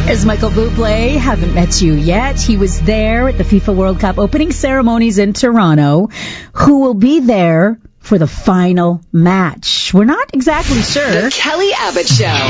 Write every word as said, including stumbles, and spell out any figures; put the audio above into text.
There's Michael Bublé. Haven't met you yet. He was there at the FIFA World Cup opening ceremonies in Toronto. Who will be there for the final match? We're not exactly sure. The Kelly Abbott Show.